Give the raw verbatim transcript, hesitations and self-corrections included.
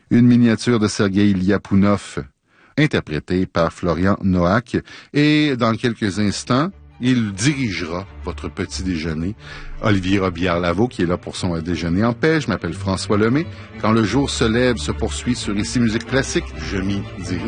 une miniature de Sergueï Lyapounov, interprétée par Florian Noack. Et dans quelques instants, il dirigera votre petit déjeuner. Olivier Robillard-Lavaux, qui est là pour son déjeuner en paix. Je m'appelle François Lemay. Quand le jour se lève, se poursuit sur Ici Musique Classique, je m'y dirige.